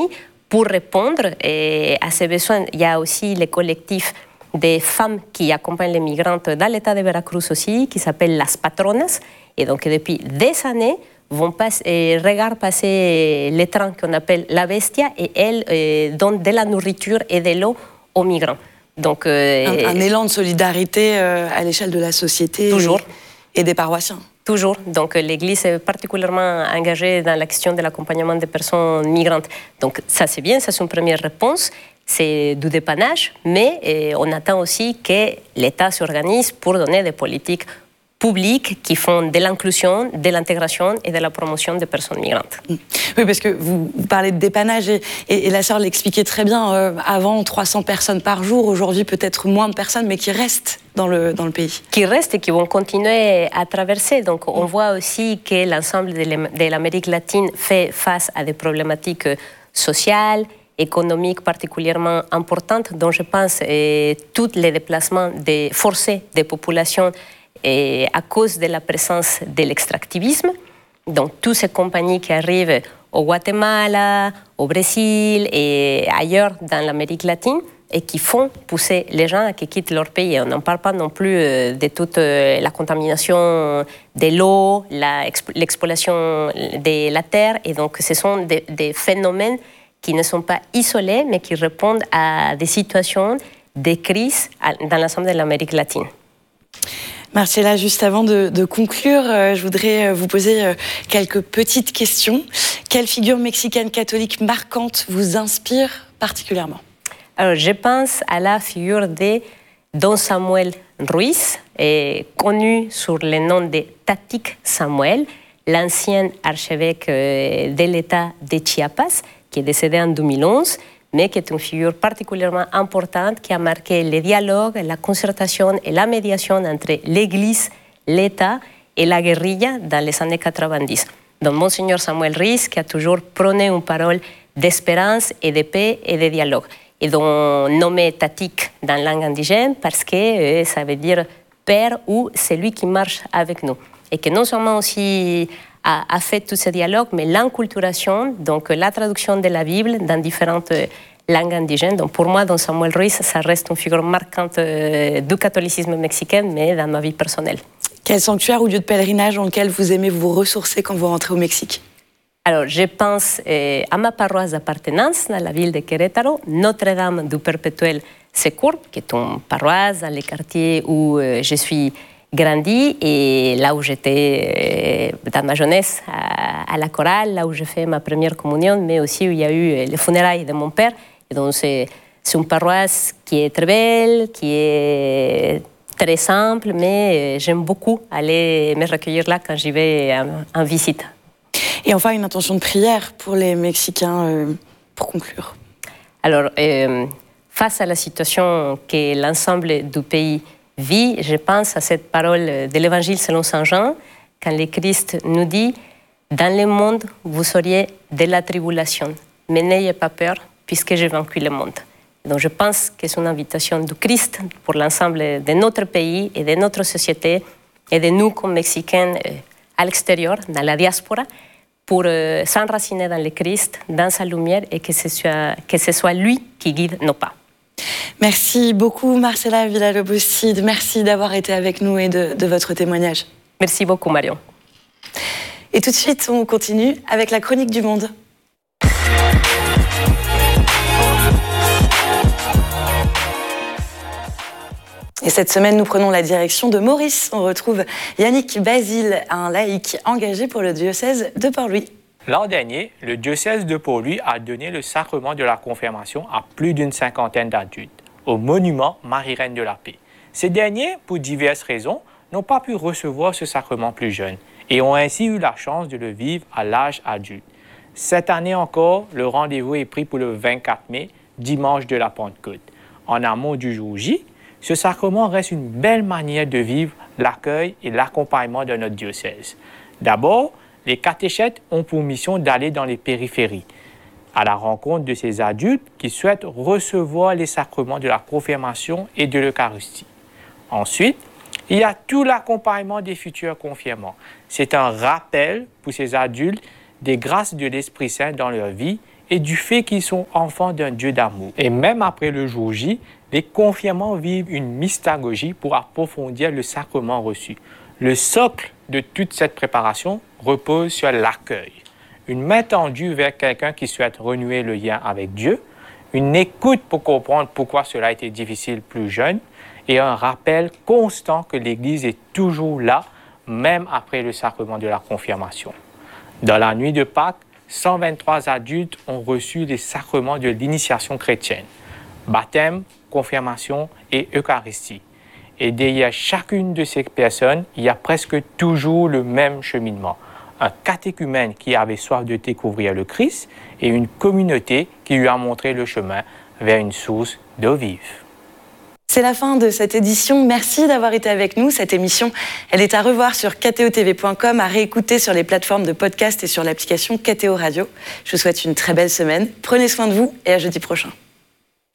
aussi pour répondre à ces besoins. Il y a aussi les collectifs des femmes qui accompagnent les migrantes dans l'état de Veracruz aussi, qui s'appellent Las Patronas, et donc depuis des années, regardent passer les trains qu'on appelle la Bestia, et elles donnent de la nourriture et de l'eau aux migrants. Donc, un élan de solidarité à l'échelle de la société toujours. Et des paroissiens. Toujours. Donc l'Église est particulièrement engagée dans la question de l'accompagnement des personnes migrantes. Donc ça c'est bien, ça c'est une première réponse. C'est du dépannage, mais on attend aussi que l'État s'organise pour donner des politiques publiques qui font de l'inclusion, de l'intégration et de la promotion des personnes migrantes. Oui, parce que vous parlez de dépannage et la sœur l'expliquait très bien. Avant, 300 personnes par jour, aujourd'hui peut-être moins de personnes, mais qui restent dans le pays. Qui restent et qui vont continuer à traverser. Donc on voit aussi que l'ensemble de l'Amérique latine fait face à des problématiques sociales, économiques particulièrement importantes, dont je pense tous les déplacements forcés des populations à cause de la présence de l'extractivisme. Donc, toutes ces compagnies qui arrivent au Guatemala, au Brésil et ailleurs dans l'Amérique latine et qui font pousser les gens à qui quittent leur pays. On n'en parle pas non plus de toute la contamination de l'eau, l'exploitation de la terre. Et donc, ce sont des phénomènes qui ne sont pas isolés, mais qui répondent à des situations de crise dans l'ensemble de l'Amérique latine. Marcela, juste avant de conclure, je voudrais vous poser quelques petites questions. Quelle figure mexicaine catholique marquante vous inspire particulièrement? Alors, je pense à la figure de Don Samuel Ruiz, connu sous le nom de Tatic Samuel, l'ancien archevêque de l'État de Chiapas, qui est décédé en 2011, mais qui est une figure particulièrement importante qui a marqué le dialogue, la concertation et la médiation entre l'Église, l'État et la guérilla dans les années 90. Donc, Monseigneur Samuel Ruiz, qui a toujours prôné une parole d'espérance et de paix et de dialogue. Et donc, nommé Tatic dans la langue indigène parce que ça veut dire père ou celui qui marche avec nous. Et que non seulement aussi a fait tout ce dialogue, mais l'enculturation, donc la traduction de la Bible dans différentes langues indigènes. Donc pour moi, Don Samuel Ruiz, ça reste une figure marquante du catholicisme mexicain, mais dans ma vie personnelle. Quel sanctuaire ou lieu de pèlerinage dans lequel vous aimez vous ressourcer quand vous rentrez au Mexique? Alors, je pense à ma paroisse d'appartenance, dans la ville de Querétaro, Notre-Dame du Perpétuel Secours, qui est une paroisse dans les quartiers où je suis grandi et là où j'étais dans ma jeunesse à la chorale, là où j'ai fait ma première communion, mais aussi où il y a eu les funérailles de mon père. Et donc c'est une paroisse qui est très belle, qui est très simple, mais j'aime beaucoup aller me recueillir là quand j'y vais en visite. Et enfin, une intention de prière pour les Mexicains, pour conclure. Alors, face à la situation que l'ensemble du pays vit, je pense à cette parole de l'Évangile selon Saint Jean, quand le Christ nous dit « Dans le monde, vous auriez de la tribulation, mais n'ayez pas peur, puisque j'ai vaincu le monde. » Donc je pense que c'est une invitation du Christ pour l'ensemble de notre pays et de notre société et de nous comme Mexicains à l'extérieur, dans la diaspora, pour s'enraciner dans le Christ, dans sa lumière et que ce soit lui qui guide nos pas. Merci beaucoup Marcela Villalobos-Cid. Merci d'avoir été avec nous et de votre témoignage. Merci beaucoup Marion. Et tout de suite, on continue avec la chronique du monde. Et cette semaine, nous prenons la direction de Maurice. On retrouve Yannick Basile, un laïc engagé pour le diocèse de Port-Louis. L'an dernier, le diocèse de Port-Louis a donné le sacrement de la confirmation à plus d'une cinquantaine d'adultes au monument Marie-Reine de la Paix. Ces derniers, pour diverses raisons, n'ont pas pu recevoir ce sacrement plus jeune et ont ainsi eu la chance de le vivre à l'âge adulte. Cette année encore, le rendez-vous est pris pour le 24 mai, dimanche de la Pentecôte. En amont du jour J, ce sacrement reste une belle manière de vivre l'accueil et l'accompagnement de notre diocèse. D'abord, les catéchètes ont pour mission d'aller dans les périphéries, à la rencontre de ces adultes qui souhaitent recevoir les sacrements de la confirmation et de l'Eucharistie. Ensuite, il y a tout l'accompagnement des futurs confirmants. C'est un rappel pour ces adultes des grâces de l'Esprit Saint dans leur vie et du fait qu'ils sont enfants d'un Dieu d'amour. Et même après le jour J, les confirmants vivent une mystagogie pour approfondir le sacrement reçu. Le socle de toute cette préparation repose sur l'accueil. Une main tendue vers quelqu'un qui souhaite renouer le lien avec Dieu, une écoute pour comprendre pourquoi cela a été difficile plus jeune et un rappel constant que l'Église est toujours là, même après le sacrement de la confirmation. Dans la nuit de Pâques, 123 adultes ont reçu les sacrements de l'initiation chrétienne, baptême, confirmation et Eucharistie. Et derrière chacune de ces personnes, il y a presque toujours le même cheminement. Un catéchumène qui avait soif de découvrir le Christ et une communauté qui lui a montré le chemin vers une source d'eau vive. C'est la fin de cette édition. Merci d'avoir été avec nous. Cette émission, elle est à revoir sur ktotv.com, à réécouter sur les plateformes de podcast et sur l'application KTO Radio. Je vous souhaite une très belle semaine. Prenez soin de vous et à jeudi prochain.